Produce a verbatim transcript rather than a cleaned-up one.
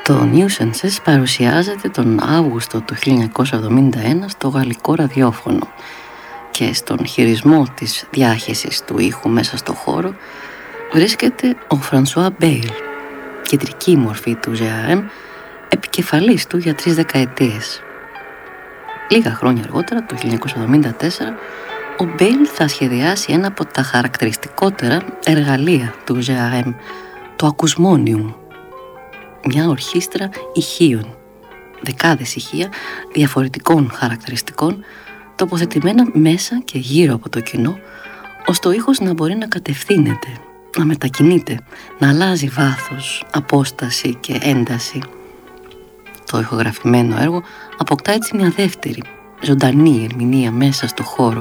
Το Nuisances παρουσιάζεται τον Αύγουστο του χίλια εννιακόσια εβδομήντα ένα στο γαλλικό ραδιόφωνο και στον χειρισμό της διάχυσης του ήχου μέσα στο χώρο βρίσκεται ο Φρανσουά Μπέιλ, κεντρική μορφή του ζι αρ εμ, επικεφαλής του για τρεις δεκαετίες. Λίγα χρόνια αργότερα, το χίλια εννιακόσια εβδομήντα τέσσερα, ο Μπέιλ θα σχεδιάσει ένα από τα χαρακτηριστικότερα εργαλεία του ζι αρ εμ, το ακουσμόνιουμ, μια ορχήστρα ηχείων, δεκάδες ηχεία διαφορετικών χαρακτηριστικών, τοποθετημένα μέσα και γύρω από το κοινό, ώστε ο ήχος να μπορεί να κατευθύνεται, να μετακινείται, να αλλάζει βάθος, απόσταση και ένταση. Το ηχογραφημένο έργο αποκτά έτσι μια δεύτερη, ζωντανή ερμηνεία μέσα στο χώρο,